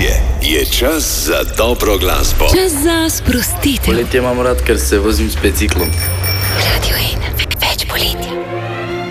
poletje. Je čas za dobro glasbo. Čas za sprostitev. Poletje imam rad, ker se vozim s biciklom. Radio 1, več poletja.